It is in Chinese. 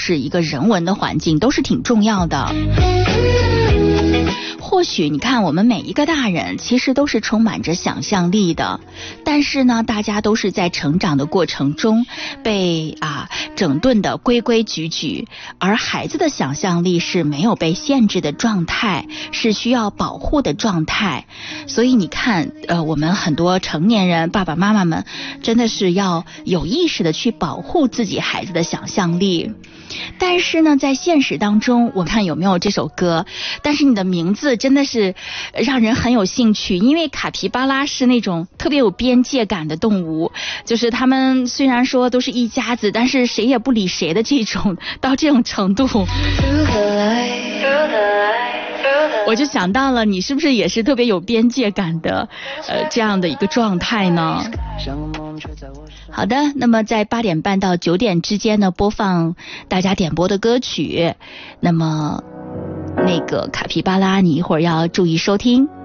是一个人文的环境，都是挺重要的。或许你看我们每一个大人其实都是充满着想象力的，但是呢大家都是在成长的过程中被整顿的规规矩矩，而孩子的想象力是没有被限制的状态，是需要保护的状态。所以你看我们很多成年人爸爸妈妈们真的是要有意识的去保护自己孩子的想象力。但是呢在现实当中，我看有没有这首歌，但是你的名字真的是让人很有兴趣，因为卡皮巴拉是那种特别有边界感的动物，就是他们虽然说都是一家子，但是谁也不理谁的这种，到这种程度，我就想到了你是不是也是特别有边界感的这样的一个状态呢？好的，那么在8点半到9点之间呢，播放大家点播的歌曲。那么那个卡皮巴拉你一会儿要注意收听。